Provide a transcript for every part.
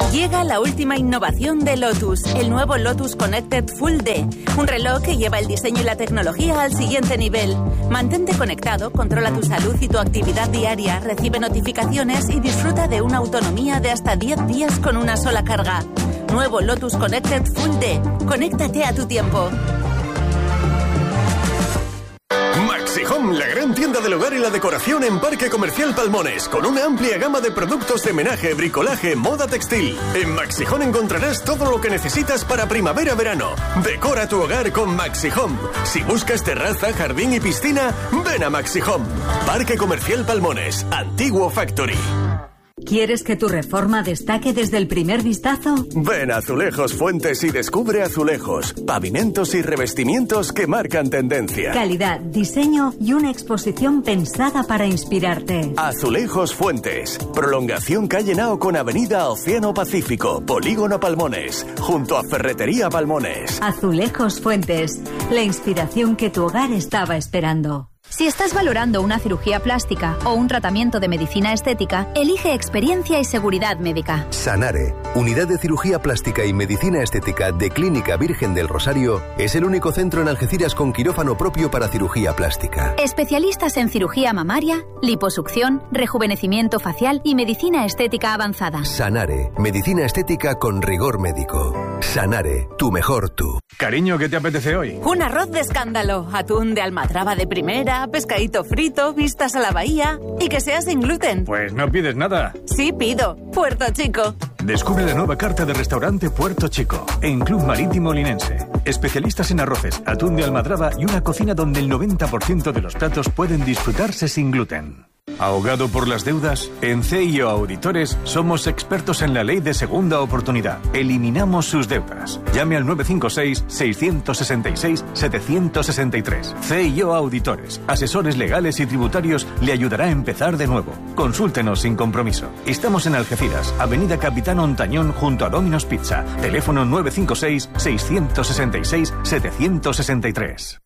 Llega la última innovación de Lotus, el nuevo Lotus Connected Full D, un reloj que lleva el diseño y la tecnología al siguiente nivel. Mantente conectado, controla tu salud y tu actividad diaria, recibe notificaciones y disfruta de una autonomía de hasta 10 días con una sola carga. Nuevo Lotus Connected Full D. Conéctate a tu tiempo. Maxi Home, la gran tienda del hogar y la decoración en Parque Comercial Palmones, con una amplia gama de productos de menaje, bricolaje, moda textil. En Maxi Home encontrarás todo lo que necesitas para primavera-verano. Decora tu hogar con Maxi Home. Si buscas terraza, jardín y piscina, ven a Maxi Home. Parque Comercial Palmones, Antiguo Factory. ¿Quieres que tu reforma destaque desde el primer vistazo? Ven a Azulejos Fuentes y descubre azulejos, pavimentos y revestimientos que marcan tendencia. Calidad, diseño y una exposición pensada para inspirarte. Azulejos Fuentes. Prolongación calle Nao con avenida Océano Pacífico, Polígono Palmones, junto a Ferretería Palmones. Azulejos Fuentes. La inspiración que tu hogar estaba esperando. Si estás valorando una cirugía plástica o un tratamiento de medicina estética, elige experiencia y seguridad médica. Sanare, Unidad de Cirugía Plástica y Medicina Estética de Clínica Virgen del Rosario, es el único centro en Algeciras con quirófano propio para cirugía plástica. Especialistas en cirugía mamaria, liposucción, rejuvenecimiento facial y medicina estética avanzada. Sanare, Medicina Estética con rigor médico. Sanare, tu mejor tú. Cariño, ¿qué te apetece hoy? Un arroz de escándalo, atún de almadraba de primera, pescadito frito, vistas a la bahía y que sea sin gluten. Pues no pides nada. Sí pido. Puerto Chico. Descubre la nueva carta de restaurante Puerto Chico en Club Marítimo Linense. Especialistas en arroces, atún de almadraba y una cocina donde el 90% de los platos pueden disfrutarse sin gluten. ¿Ahogado por las deudas? En CIO Auditores somos expertos en la ley de segunda oportunidad. Eliminamos sus deudas. Llame al 956-666-763. CIO Auditores, asesores legales y tributarios, le ayudará a empezar de nuevo. Consúltenos sin compromiso. Estamos en Algeciras, Avenida Capitán Ontañón junto a Domino's Pizza. Teléfono 956-666-763.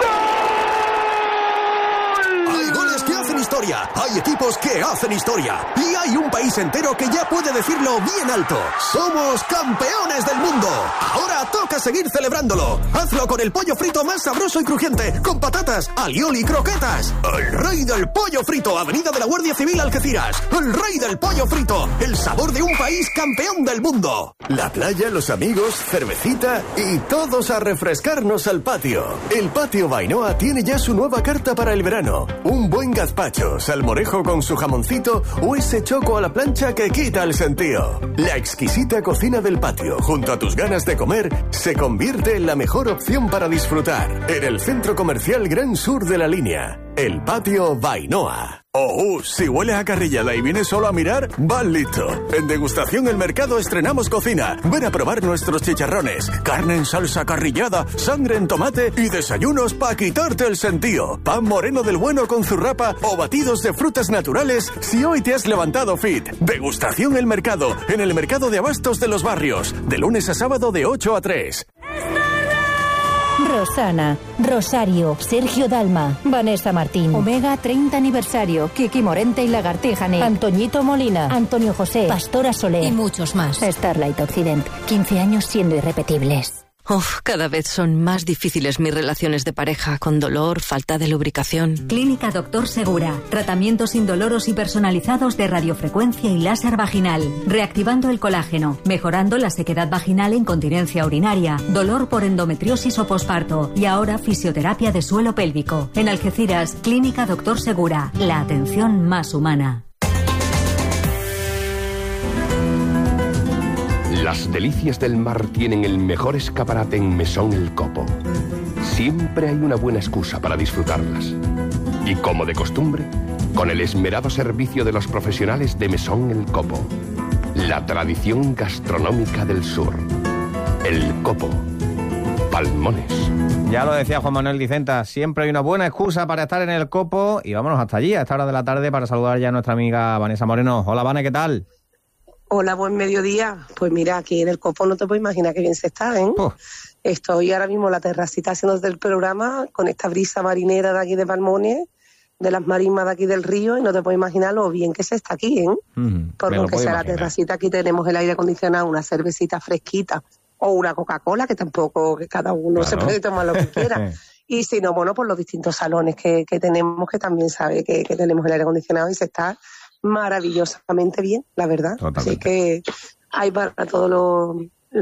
Hay equipos que hacen historia y hay un país entero que ya puede decirlo bien alto. ¡Somos campeones del mundo! Ahora toca seguir celebrándolo. Hazlo con el pollo frito más sabroso y crujiente, con patatas, alioli y croquetas. El rey del pollo frito, Avenida de la Guardia Civil, Algeciras. El rey del pollo frito, el sabor de un país campeón del mundo. La playa, los amigos, cervecita y todos a refrescarnos al patio. El Patio Bainoa tiene ya su nueva carta para el verano. Un buen gazpacho, salmorejo con su jamoncito o ese choco a la plancha que quita el sentido. La exquisita cocina del patio, junto a tus ganas de comer, se convierte en la mejor opción para disfrutar. En el Centro Comercial Gran Sur de la Línea, el Patio Bainoa. Si hueles a carrillada y vienes solo a mirar, vas listo. En Degustación El Mercado estrenamos cocina. Ven a probar nuestros chicharrones, carne en salsa carrillada, sangre en tomate y desayunos para quitarte el sentido. Pan moreno del bueno con zurrapa o batidos de frutas naturales si hoy te has levantado fit. Degustación El Mercado, en el Mercado de Abastos de los Barrios, de lunes a sábado de 8 a 3. Rosana, Rosario, Sergio Dalma, Vanessa Martín, Omega 30 aniversario, Kiki Morente y Lagartijane, Antoñito Molina, Antonio José, Pastora Soler y muchos más. Starlight Occident, 15 años siendo irrepetibles. Cada vez son más difíciles mis relaciones de pareja, con dolor, falta de lubricación. Clínica Doctor Segura. Tratamientos indoloros y personalizados de radiofrecuencia y láser vaginal. Reactivando el colágeno, mejorando la sequedad vaginal e incontinencia urinaria, dolor por endometriosis o posparto y ahora fisioterapia de suelo pélvico. En Algeciras, Clínica Doctor Segura. La atención más humana. Las delicias del mar tienen el mejor escaparate en Mesón El Copo. Siempre hay una buena excusa para disfrutarlas. Y como de costumbre, con el esmerado servicio de los profesionales de Mesón El Copo. La tradición gastronómica del sur. El Copo. Palmones. Ya lo decía Juan Manuel Dicenta, siempre hay una buena excusa para estar en El Copo y vámonos hasta allí, a esta hora de la tarde, para saludar ya a nuestra amiga Vanessa Moreno. Hola, Vane, ¿qué tal? Hola, buen mediodía. Pues mira, aquí en El Copo no te puedes imaginar qué bien se está, ¿eh? Estoy ahora mismo en la terracita haciendo el programa con esta brisa marinera de aquí de Palmones, de las marismas de aquí del río y no te puedes imaginar lo bien que se está aquí, ¿eh? Porque aunque sea la terracita, aquí tenemos el aire acondicionado, una cervecita fresquita o una Coca-Cola, que tampoco, que cada uno se puede tomar lo que quiera. Y si no, bueno, por los distintos salones que tenemos, que también sabe que tenemos el aire acondicionado y se está maravillosamente bien, la verdad. Totalmente. Así que hay para todos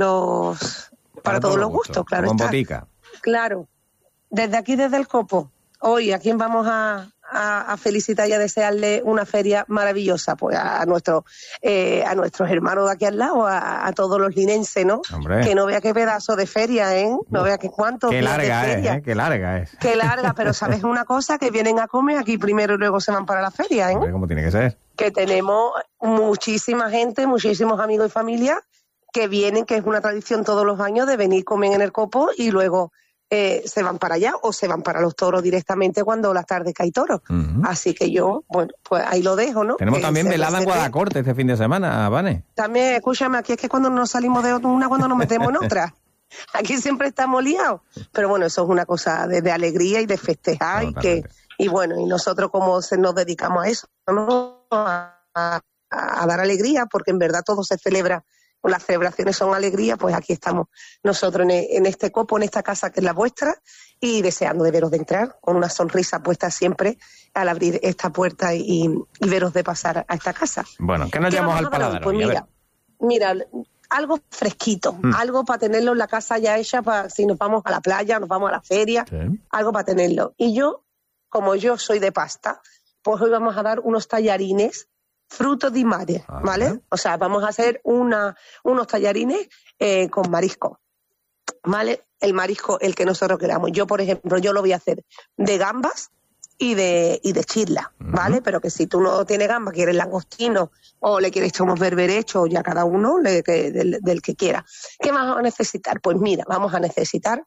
para todos los gustos, claro. Con botica. Claro. Desde aquí, desde el Copo, hoy, ¿a quién vamos a felicitar y a desearle una feria maravillosa? Pues a nuestros hermanos de aquí al lado, a todos los linenses, ¿no? Hombre. Que no vea qué pedazo de feria, ¿eh? No vea que cuánto. Qué larga es, ¿eh? Qué larga es. Qué larga, pero ¿sabes una cosa? Que vienen a comer aquí primero y luego se van para la feria, ¿eh? Hombre, ¿cómo tiene que ser? Que tenemos muchísima gente, muchísimos amigos y familia que vienen, que es una tradición todos los años de venir, comer en el Copo y luego se van para allá o se van para los toros directamente cuando las tardes cae toro. Así que yo, bueno, pues ahí lo dejo, ¿no? Tenemos también velada en Guadacorte este fin de semana, Vane. También, escúchame, aquí es que cuando nos salimos de una, cuando nos metemos en otra. Aquí siempre estamos liados. Pero bueno, eso es una cosa de alegría y de festejar y bueno, y nosotros como nos dedicamos a eso, ¿no? A dar alegría, porque en verdad todo se celebra. Las celebraciones son alegría, pues aquí estamos nosotros en este Copo, en esta casa que es la vuestra, y deseando de veros de entrar, con una sonrisa puesta siempre al abrir esta puerta y veros de pasar a esta casa. Bueno, ¿qué nos llevamos al paladar? Pues mira, algo fresquito, algo para tenerlo en la casa ya hecha, para si nos vamos a la playa, nos vamos a la feria, algo para tenerlo. Y yo, como yo soy de pasta, pues hoy vamos a dar unos tallarines frutos di mare, ¿vale? O sea, vamos a hacer unos tallarines con marisco, ¿vale? El marisco, el que nosotros queramos. Yo, por ejemplo, yo lo voy a hacer de gambas y de chirla, ¿vale? Pero que si tú no tienes gambas, quieres langostino o le quieres echar unos berberechos, ya cada uno del que quiera. ¿Qué vamos a necesitar? Pues mira, vamos a necesitar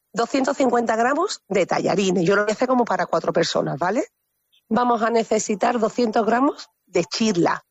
250 gramos de tallarines. Yo lo voy a hacer como para 4 personas, ¿vale? Vamos a necesitar 200 gramos de chirla.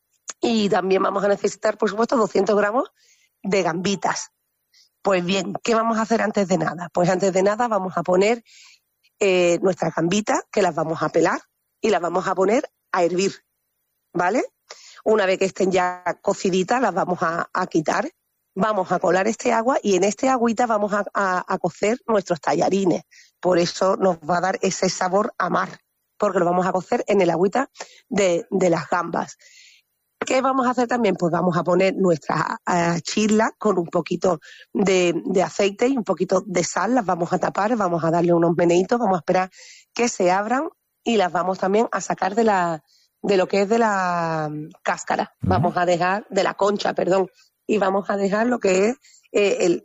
Y también vamos a necesitar, por supuesto, 200 gramos de gambitas. Pues bien, ¿qué vamos a hacer antes de nada? Pues antes de nada vamos a poner nuestras gambitas, que las vamos a pelar y las vamos a poner a hervir, ¿vale? Una vez que estén ya cociditas, las vamos a quitar. Vamos a colar este agua y en este agüita vamos a cocer nuestros tallarines. Por eso nos va a dar ese sabor a mar, porque lo vamos a cocer en el agüita de las gambas. ¿Qué vamos a hacer también? Pues vamos a poner nuestra chirla con un poquito de aceite y un poquito de sal, las vamos a tapar, vamos a darle unos meneitos, vamos a esperar que se abran y las vamos también a sacar de lo que es de la cáscara. Vamos a dejar, de la concha, perdón, y vamos a dejar lo que es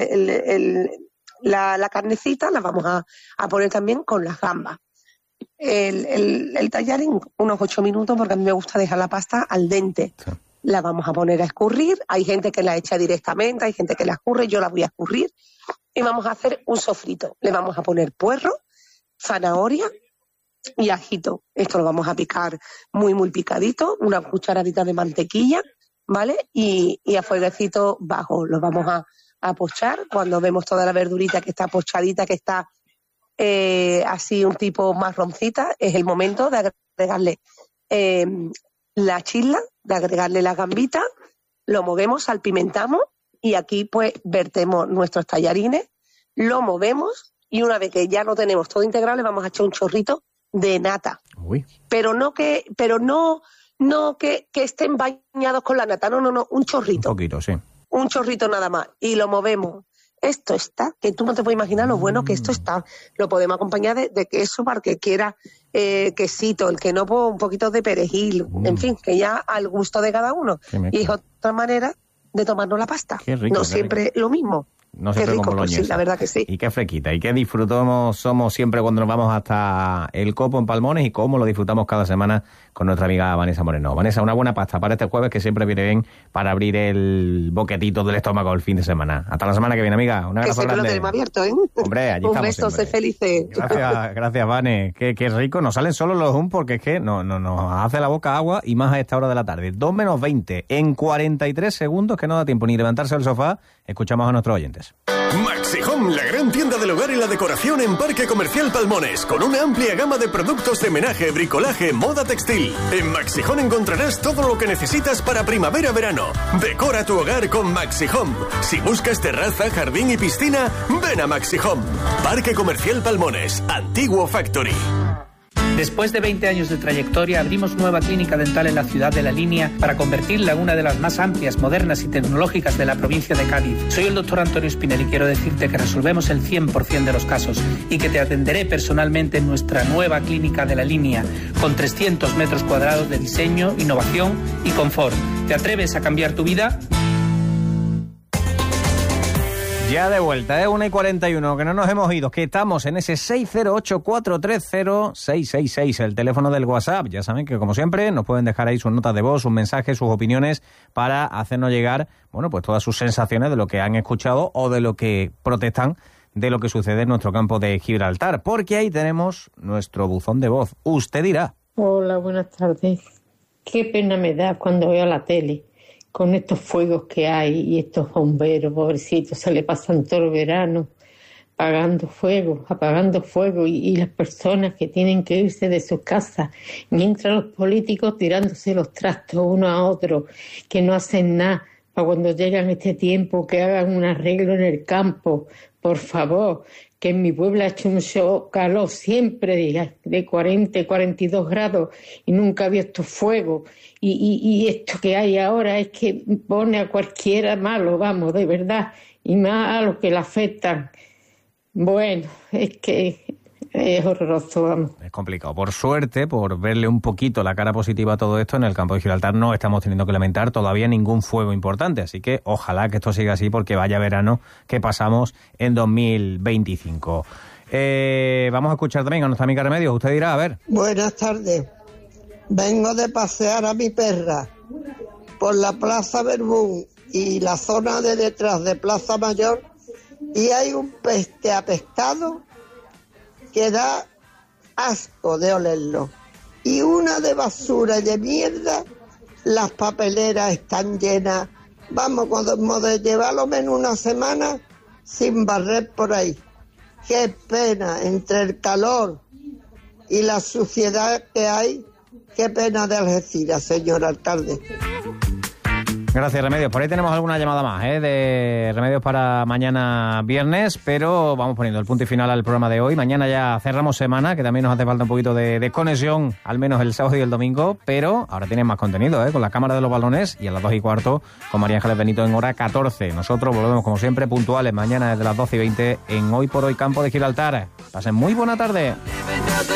la carnecita, la vamos a poner también con las gambas. El tallarín, unos 8 minutos, porque a mí me gusta dejar la pasta al dente. Sí. La vamos a poner a escurrir. Hay gente que la echa directamente, hay gente que la escurre, yo la voy a escurrir. Y vamos a hacer un sofrito. Le vamos a poner puerro, zanahoria y ajito. Esto lo vamos a picar muy, muy picadito. Una cucharadita de mantequilla, ¿vale? Y a fueguecito bajo. Lo vamos a pochar. Cuando vemos toda la verdurita que está pochadita, que está así un tipo marroncita, es el momento de agregarle la chirla, de agregarle la gambita, lo movemos, salpimentamos y aquí pues vertemos nuestros tallarines, lo movemos y una vez que ya lo tenemos todo integral le vamos a echar un chorrito de nata. Uy. Pero no que estén bañados con la nata, no, un chorrito. Un poquito, sí. Un chorrito nada más y lo movemos. Esto está, que tú no te puedes imaginar lo bueno que esto está. Lo podemos acompañar de queso para que quiera quesito, el que no, pues un poquito de perejil, en fin, que ya al gusto de cada uno. Y es otra manera de tomarnos la pasta. Qué rico, no siempre rico. Lo mismo. No siempre rico, con boloñesa. Pues sí, la verdad que sí. Y qué fresquita, y qué disfrutamos somos siempre cuando nos vamos hasta el Copo en Palmones y cómo lo disfrutamos cada semana con nuestra amiga Vanessa Moreno. Vanessa, una buena pasta para este jueves que siempre viene bien para abrir el boquetito del estómago el fin de semana. Hasta la semana que viene, amiga. Un abrazo grande. Que siempre lo tenemos abierto, ¿eh? Hombre, allí un estamos beso, siempre. sé felices. Gracias, Vane. Qué rico. Nos salen solo los porque es que nos hace la boca agua y más a esta hora de la tarde. 2 menos 20. En 43 segundos, que no da tiempo ni levantarse del sofá, escuchamos a nuestros oyentes. Maxi Home, la gran tienda del hogar y la decoración en Parque Comercial Palmones, con una amplia gama de productos de menaje, bricolaje, moda textil. En Maxi Home encontrarás todo lo que necesitas para primavera-verano. Decora tu hogar con Maxi Home. Si buscas terraza, jardín y piscina, ven a Maxi Home. Parque Comercial Palmones, antiguo Factory. Después de 20 años de trayectoria, abrimos nueva clínica dental en la ciudad de La Línea para convertirla en una de las más amplias, modernas y tecnológicas de la provincia de Cádiz. Soy el doctor Antonio Espinel y quiero decirte que resolvemos el 100% de los casos y que te atenderé personalmente en nuestra nueva clínica de La Línea, con 300 metros cuadrados de diseño, innovación y confort. ¿Te atreves a cambiar tu vida? Ya de vuelta, 1:41, que no nos hemos ido, que estamos en ese 608-430-666, el teléfono del WhatsApp. Ya saben que, como siempre, nos pueden dejar ahí sus notas de voz, sus mensajes, sus opiniones, para hacernos llegar, bueno, pues todas sus sensaciones de lo que han escuchado o de lo que protestan de lo que sucede en nuestro campo de Gibraltar, porque ahí tenemos nuestro buzón de voz. Usted dirá. Hola, buenas tardes. Qué pena me da cuando veo la tele con estos fuegos que hay y estos bomberos, pobrecitos, se le pasan todo el verano apagando fuego y las personas que tienen que irse de sus casas, mientras los políticos tirándose los trastos uno a otro, que no hacen nada para cuando llegan este tiempo, que hagan un arreglo en el campo, por favor, que en mi pueblo ha hecho mucho calor siempre, de 40 y 42 grados, y nunca había estos fuegos. Y esto que hay ahora es que pone a cualquiera malo, vamos, de verdad, y más a los que le afectan. Bueno, es que es horroroso, vamos. Es complicado. Por suerte, por verle un poquito la cara positiva a todo esto, en el campo de Gibraltar no estamos teniendo que lamentar todavía ningún fuego importante, así que ojalá que esto siga así, porque vaya verano que pasamos en 2025. Vamos a escuchar también a nuestra amiga Remedios. Usted dirá, a ver. Buenas tardes. Vengo de pasear a mi perra por la Plaza Berbún y la zona de detrás de Plaza Mayor, y hay un peste a pescado que da asco de olerlo, y una de basura y de mierda. Las papeleras están llenas, vamos, como de llevarlo menos una semana sin barrer por ahí. Qué pena, entre el calor y la suciedad que hay. Qué pena de Algeciras, señor alcalde. Gracias, Remedios. Por ahí tenemos alguna llamada más, de Remedios para mañana viernes, pero vamos poniendo el punto y final al programa de hoy. Mañana ya cerramos semana, que también nos hace falta un poquito de conexión, al menos el sábado y el domingo, pero ahora tienen más contenido, con la Cámara de los Balones, y a las 2:15 con María Ángeles Benito en hora 14. Nosotros volvemos, como siempre, puntuales mañana desde las 12:20 en Hoy por Hoy Campo de Gibraltar. Pasen muy buena tarde.